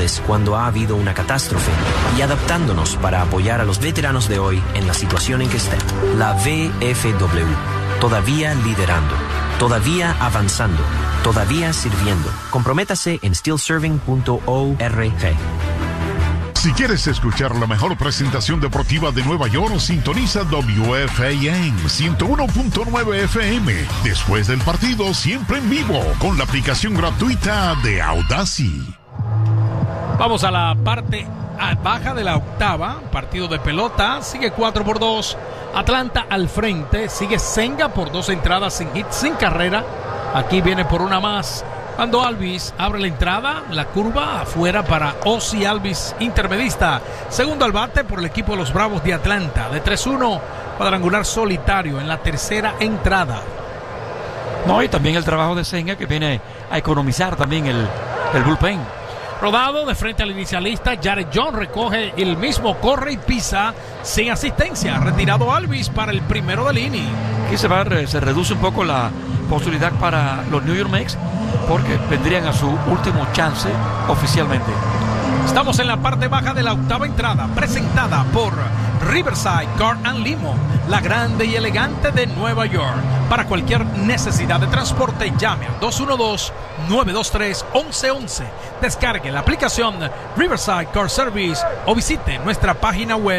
habilidades cuando ha habido una catástrofe y adaptándonos para apoyar a los veteranos de hoy en la situación en que estén. La VFW, todavía liderando, todavía avanzando, todavía sirviendo. Comprométase en stillserving.org. Si quieres escuchar la mejor presentación deportiva de Nueva York, sintoniza WFAN 101.9 FM. Después del partido, siempre en vivo, con la aplicación gratuita de Audacy. Vamos a la parte baja de la octava. Partido de pelota. Sigue 4-2. Atlanta al frente. Sigue Senga por 2 entradas sin hit, sin carrera. Aquí viene por una más. Cuando Alvis abre la entrada, la curva afuera para Ozzie Alvis, intermedista. Segundo al bate por el equipo de los Bravos de Atlanta. De 3-1, cuadrangular solitario en la tercera entrada. No, y también el trabajo de Senga, que viene a economizar también el bullpen. Rodado de frente al inicialista, Jared John recoge el mismo, corre y pisa sin asistencia. Retirado Alvis para el primero del inning. Aquí se reduce un poco la posibilidad para los New York Mets, porque vendrían a su último chance oficialmente. Estamos en la parte baja de la octava entrada, presentada por Riverside Car and Limo, la grande y elegante de Nueva York. Para cualquier necesidad de transporte, llame al 212-923-1111. Descargue la aplicación Riverside Car Service o visite nuestra página web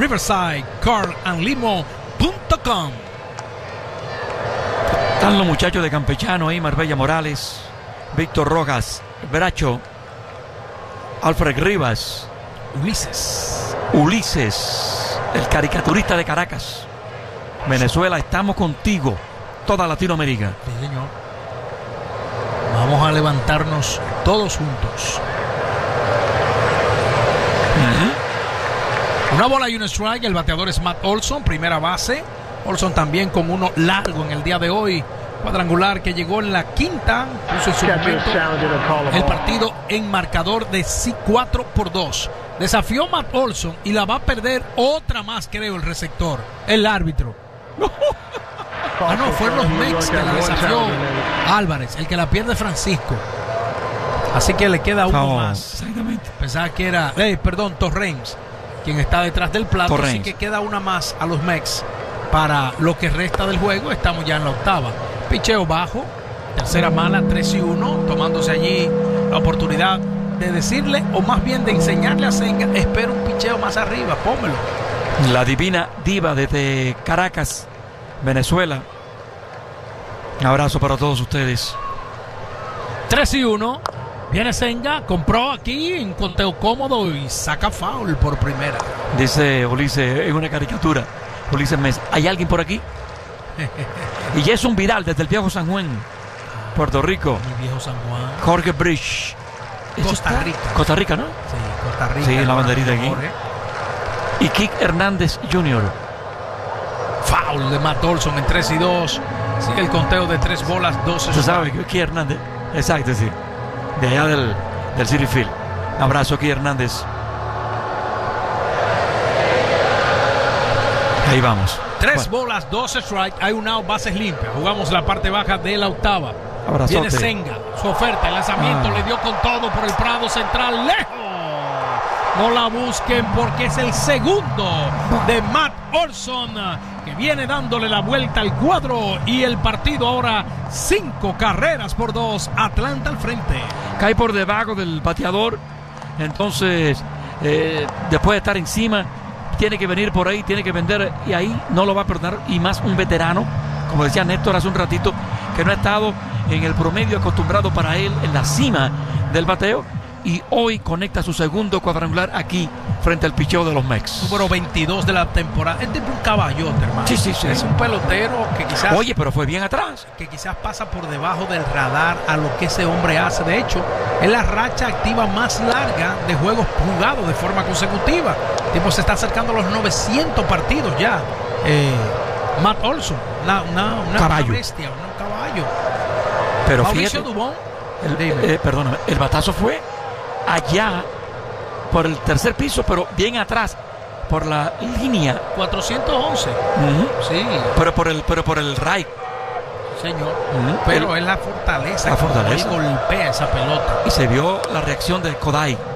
riversidecarandlimo.com. Están los muchachos de Campechano ahí, Marbella Morales, Víctor Rojas, Bracho, Alfred Rivas, Ulises, el caricaturista de Caracas. Venezuela, estamos contigo, toda Latinoamérica. Sí, señor. Vamos a levantarnos todos juntos. Una bola y un strike. El bateador es Matt Olson, primera base. Olson también con uno largo en el día de hoy. Cuadrangular que llegó en la quinta. Puso en su momento el partido en marcador de 4-2. Desafió Matt Olson y la va a perder otra más, creo, el receptor, el árbitro. No, fueron los Mets que la desafió Álvarez, el que la pierde Francisco. Así que le queda uno más. Exactamente. Pensaba que era, Torrens, quien está detrás del plato. Así que queda una más a los Mets para lo que resta del juego. Estamos ya en la octava. Picheo bajo, tercera mala, 3-1, tomándose allí la oportunidad de decirle, o más bien de enseñarle a Senga, espera un picheo más arriba, pómelo. La divina diva desde Caracas, Venezuela. Un abrazo para todos ustedes. 3-1. Viene Senga, compró aquí en conteo cómodo y saca foul por primera. Dice Ulises, es una caricatura. Ulises Mesa, ¿hay alguien por aquí? Y Jason Vidal desde el viejo San Juan, Puerto Rico. El viejo San Juan. Jorge Bridge. Costa Rica, ¿no? Sí, Costa Rica. Sí, la banderita aquí. Y Kik Hernández Jr. Foul de Matt Olson en 3-2. Sigue el conteo de 3 bolas, 12. ¿Usted sabe Kik Hernández? Exacto, sí. De allá del City Field. Abrazo, Kik Hernández. Ahí vamos. 3 bolas, 12 strike. Hay un out, bases limpias. Jugamos la parte baja de la octava. Abrazote. Viene Senga. Su oferta, el lanzamiento le dio con todo por el prado central. ¡Lejos! No la busquen porque es el segundo de Matt Olson, que viene dándole la vuelta al cuadro. Y el partido ahora 5 carreras por 2. Atlanta al frente. Cae por debajo del bateador. Entonces, después de estar encima, tiene que venir por ahí, tiene que vender, y ahí no lo va a perdonar. Y más un veterano, como decía Néstor hace un ratito, que no ha estado en el promedio acostumbrado para él en la cima del bateo, y hoy conecta su segundo cuadrangular aquí frente al picheo de los Mets. Número 22 de la temporada. Este es un caballote, hermano. Sí. Es un pelotero que quizás... Oye, pero fue bien atrás. Que quizás pasa por debajo del radar a lo que ese hombre hace. De hecho, es la racha activa más larga de juegos jugados de forma consecutiva. El tipo se está acercando a los 900 partidos ya. Matt Olson, una bestia, un caballo. Pero Mauricio fíjate, Dubón. perdóname, el batazo fue allá por el tercer piso, pero bien atrás por la línea 411. Sí, pero por el right, señor. Pero es la fortaleza que golpea esa pelota. Y se vio la reacción de Kodai.